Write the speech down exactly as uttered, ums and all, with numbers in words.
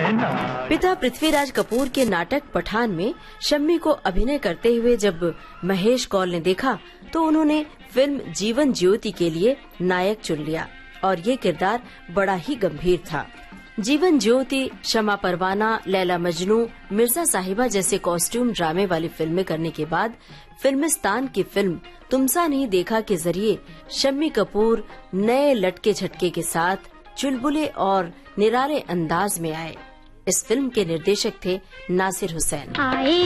पिता पृथ्वीराज कपूर के नाटक पठान में शम्मी को अभिनय करते हुए जब महेश कौल ने देखा तो उन्होंने फिल्म जीवन ज्योति के लिए नायक चुन लिया और ये किरदार बड़ा ही गंभीर था। जीवन ज्योति, शमा परवाना, लैला मजनू, मिर्जा साहिबा जैसे कॉस्ट्यूम ड्रामे वाली फिल्में करने के बाद फिल्मिस्तान की फिल्म तुमसा नहीं देखा के जरिए शम्मी कपूर नए लटके झटके के साथ चुलबुले और निराले अंदाज में आए। इस फिल्म के निर्देशक थे नासिर हुसैन।